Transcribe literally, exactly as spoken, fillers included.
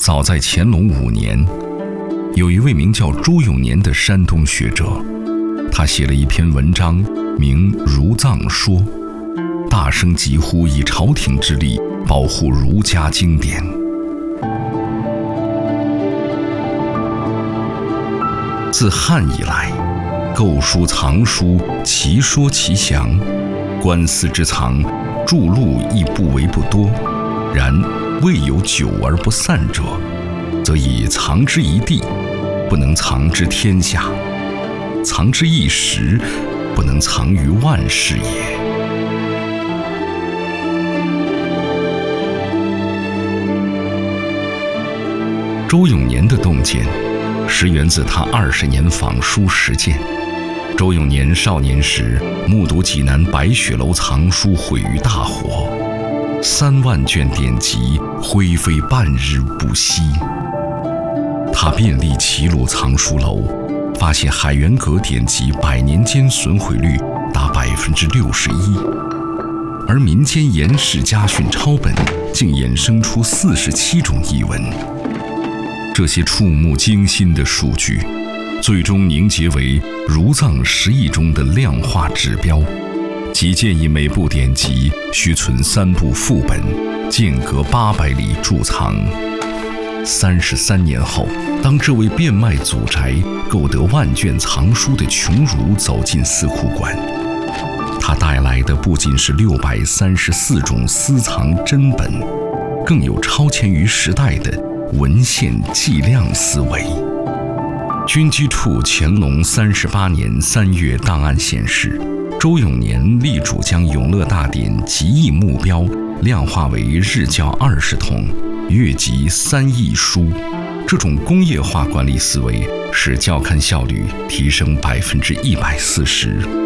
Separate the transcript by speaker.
Speaker 1: 早在乾隆五年，有一位名叫周永年的山东学者，他写了一篇文章，名《儒藏说》，大声疾呼以朝廷之力保护儒家经典。自汉以来，购书藏书，其说其详，官司之藏，著录亦不为不多。然未有久而不散者，则以藏之一地，不能藏之天下；藏之一时，不能藏于万世也。周永年的洞见，实源自他二十年访书实践。周永年少年时，目睹济南白雪楼藏书毁于大火，三万卷典籍灰飞半日不息。他遍历齐鲁藏书楼，发现海源阁典籍百年间损毁率达百分之六十一，而民间颜氏家训抄本竟衍生出四十七种译文。这些触目惊心的数据，最终凝结为儒藏十义中的量化指标，即建议每部典籍需存三部副本，间隔八百里贮藏。三十三年后，当这位变卖祖宅、购得万卷藏书的穷儒走进司库馆，他带来的不仅是六百三十四种私藏珍本，更有超前于时代的文献计量思维。军机处乾隆三十八年三月档案显示，周永年力主将永乐大典集译目标量化为日校二十通，月集三亿书。这种工业化管理思维使校刊效率提升百分之一百四十。